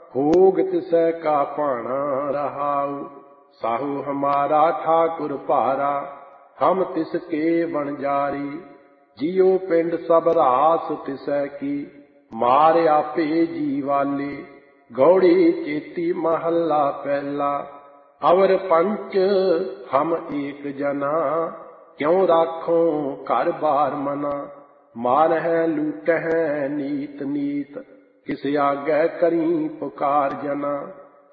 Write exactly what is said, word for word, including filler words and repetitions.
भोग तिसै का पाना रहाऊ। साहू हमारा ठाकुर भारा, हम तिसके बणजारी। जियो पिंड सब रास तिसै की, मार आपे जीवाले। गौड़ी चेती महला पहला, अवर पंच हम एक जना। क्यों राखो घर बार मना, मार है लूट है नीत नीत। किस आगे करी पुकार जना।